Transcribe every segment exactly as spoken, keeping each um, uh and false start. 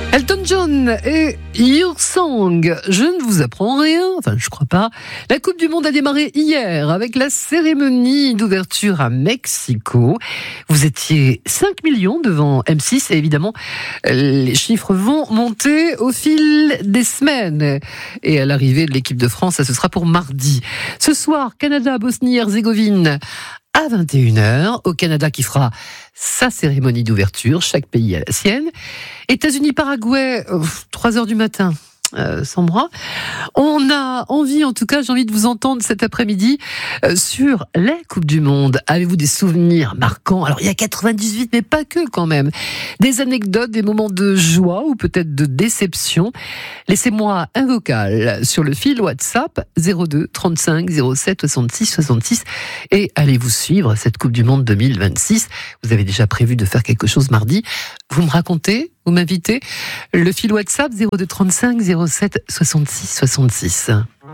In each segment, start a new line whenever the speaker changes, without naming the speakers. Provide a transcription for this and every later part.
Elton John et Your Song. Je ne vous apprends rien, enfin je crois pas. La Coupe du Monde a démarré hier avec la cérémonie d'ouverture à Mexico. Vous étiez cinq millions devant M six et évidemment les chiffres vont monter au fil des semaines. Et à l'arrivée de l'équipe de France, ça ce sera pour mardi. Ce soir, Canada, Bosnie-Herzégovine à vingt et une heures, au Canada qui fera sa cérémonie d'ouverture, chaque pays a la sienne. États-Unis, Paraguay, euh, trois heures du matin. Euh, sans moi. On a envie, en tout cas, j'ai envie de vous entendre cet après-midi euh, sur la Coupe du Monde. Avez-vous des souvenirs marquants? Alors, il y a quatre-vingt-dix-huit, mais pas que quand même. Des anecdotes, des moments de joie ou peut-être de déception. Laissez-moi un vocal sur le fil WhatsApp zéro deux trente-cinq zéro sept soixante-six soixante-six et allez vous suivre cette Coupe du Monde deux mille vingt-six. Vous avez déjà prévu de faire quelque chose mardi. Vous me racontez? Vous m'invitez? Le fil WhatsApp zéro deux trente-cinq zéro sept soixante-six soixante-six.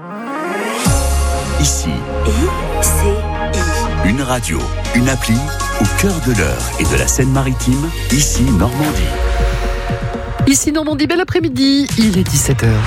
Ici,
I C I.
une radio, une appli au cœur de l'Eure et de la Seine-Maritime, ici Normandie.
Ici Normandie, bel après-midi, il est dix-sept heures.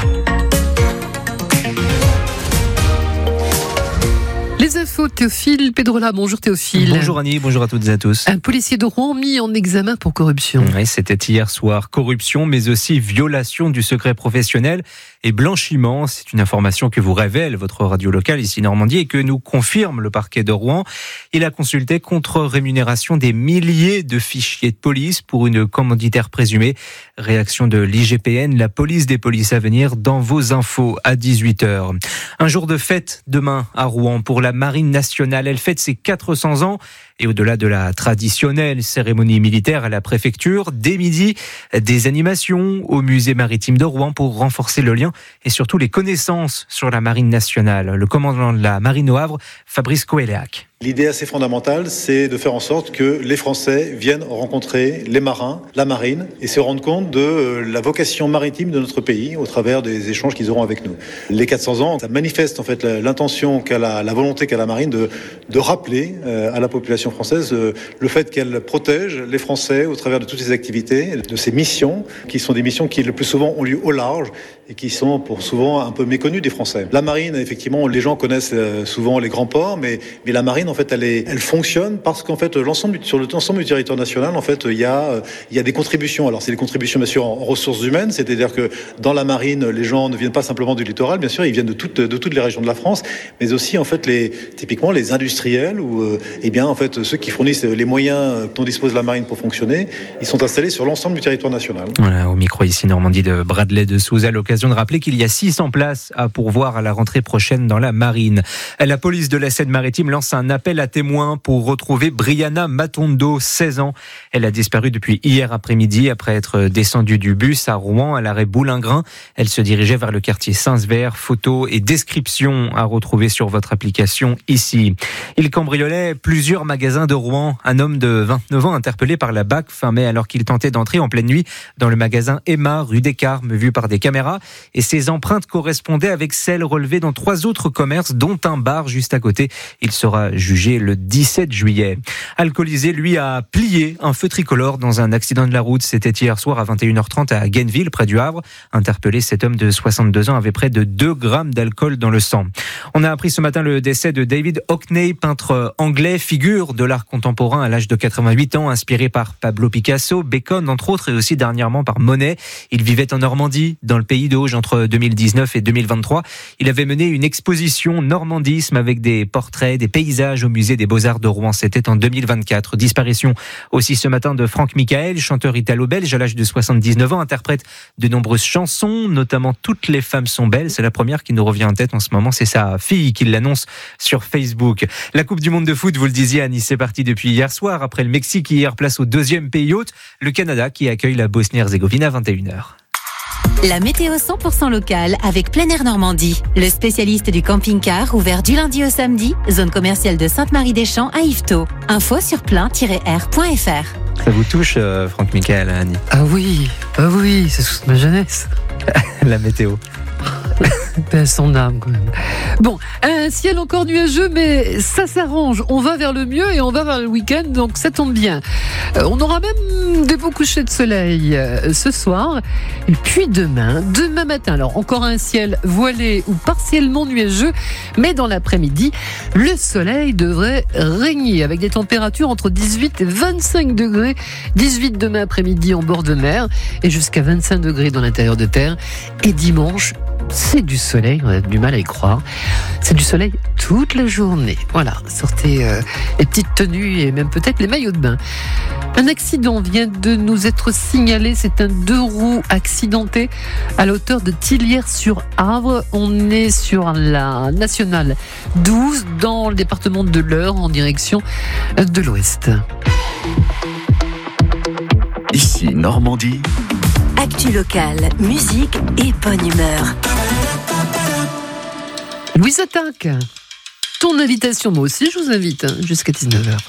Les infos, Théophile Pedrola. Bonjour Théophile.
Bonjour Annie, bonjour à toutes et à tous.
Un policier de Rouen mis en examen pour corruption.
Oui, c'était hier soir. Corruption, mais aussi violation du secret professionnel et blanchiment. C'est une information que vous révèle votre radio locale ici Normandie et que nous confirme le parquet de Rouen. Il a consulté contre rémunération des milliers de fichiers de police pour une commanditaire présumée. Réaction de l'I G P N, la police des polices à venir dans vos infos à dix-huit heures. Un jour de fête demain à Rouen pour la Marine nationale. Elle fête ses quatre cents ans. Et au-delà de la traditionnelle cérémonie militaire à la préfecture, dès midi, des animations au musée maritime de Rouen pour renforcer le lien et surtout les connaissances sur la Marine nationale. Le commandant de la Marine au Havre, Fabrice Coëléac.
L'idée assez fondamentale, c'est de faire en sorte que les Français viennent rencontrer les marins, la marine, et se rendre compte de la vocation maritime de notre pays au travers des échanges qu'ils auront avec nous. Les quatre cents ans, ça manifeste en fait l'intention qu'a la, la volonté qu'a la marine de, de rappeler euh, à la population française euh, le fait qu'elle protège les Français au travers de toutes ces activités, de ces missions, qui sont des missions qui le plus souvent ont lieu au large et qui sont pour souvent un peu méconnues des Français. La marine, effectivement, les gens connaissent souvent les grands ports, mais, mais la marine, en fait, elle, est, elle fonctionne parce qu'en fait, l'ensemble, sur l'ensemble du territoire national, en fait, il y a, il y a des contributions. Alors, c'est des contributions, bien sûr, en ressources humaines, c'est-à-dire que dans la marine, les gens ne viennent pas simplement du littoral, bien sûr, ils viennent de toutes, de toutes les régions de la France, mais aussi, en fait, les, typiquement, les industriels ou, euh, eh bien, en fait, ceux qui fournissent les moyens dont dispose la marine pour fonctionner, ils sont installés sur l'ensemble du territoire national.
Voilà, au micro ici Normandie de Bradley de Souza, l'occasion de rappeler qu'il y a six cents places à pourvoir à la rentrée prochaine dans la marine. La police de la Seine-Maritime lance un appel à témoins pour retrouver Brianna Matondo, seize ans. Elle a disparu depuis hier après-midi après être descendue du bus à Rouen à l'arrêt Boulingrin. Elle se dirigeait vers le quartier Saint-Sever. Photos et descriptions à retrouver sur votre application ici. Il cambriolait plusieurs magasins de Rouen. Un homme de vingt-neuf ans interpellé par la B A C fin mai alors qu'il tentait d'entrer en pleine nuit dans le magasin Emma, rue des Carmes, vu par des caméras. Et ses empreintes correspondaient avec celles relevées dans trois autres commerces, dont un bar juste à côté. Il sera jugé le dix-sept juillet. Alcoolisé, lui, a plié un feu tricolore dans un accident de la route. C'était hier soir à vingt et une heures trente à Guenneville, près du Havre. Interpellé, cet homme de soixante-deux ans avait près de deux grammes d'alcool dans le sang. On a appris ce matin le décès de David Hockney, peintre anglais, figure de l'art contemporain à l'âge de quatre-vingt-huit ans, inspiré par Pablo Picasso, Bacon entre autres, et aussi dernièrement par Monet. Il vivait en Normandie, dans le pays d'Auge, entre deux mille dix-neuf et deux mille vingt-trois. Il avait mené une exposition Normandisme avec des portraits, des paysages au musée des Beaux-Arts de Rouen. C'était en deux mille vingt-quatre. Disparition aussi ce matin de Franck Michael, chanteur italo-belge à l'âge de soixante-dix-neuf ans, interprète de nombreuses chansons, notamment Toutes les femmes sont belles. C'est la première qui nous revient en tête en ce moment. C'est sa fille qui l'annonce sur Facebook. La Coupe du Monde de foot, vous le disiez, Annie, c'est parti depuis hier soir. Après le Mexique, hier place au deuxième pays hôte, le Canada qui accueille la Bosnie-Herzégovine à vingt et une heures.
La météo cent pour cent locale avec Plein Air Normandie. Le spécialiste du camping-car ouvert du lundi au samedi, zone commerciale de Sainte-Marie-des-Champs à Yvetot. Info sur plein tiret r point f r.
Ça vous touche, euh, Franck Michael, Annie?
Ah oui, ah oui, c'est toute ma jeunesse.
La météo.
Paix à son âme, quand même. Bon, un ciel encore nuageux, mais ça s'arrange. On va vers le mieux et on va vers le week-end, donc ça tombe bien. Euh, on aura même des beaux couchers de soleil euh, ce soir. Et puis demain, demain matin, alors encore un ciel voilé ou partiellement nuageux, mais dans l'après-midi, le soleil devrait régner avec des températures entre dix-huit et vingt-cinq degrés. dix-huit demain après-midi en bord de mer et jusqu'à vingt-cinq degrés dans l'intérieur de terre. Et dimanche, c'est du soleil, on a du mal à y croire. C'est du soleil toute la journée. Voilà, sortez euh, les petites tenues et même peut-être les maillots de bain. Un accident vient de nous être signalé. C'est un deux roues accidenté à la hauteur de Tillières-sur-Avre. On est sur la nationale douze dans le département de l'Eure en direction de l'Ouest.
Ici Normandie.
Actu locale, musique et bonne humeur.
Louise Attaque, ton invitation, moi aussi je vous invite hein, jusqu'à dix-neuf heures.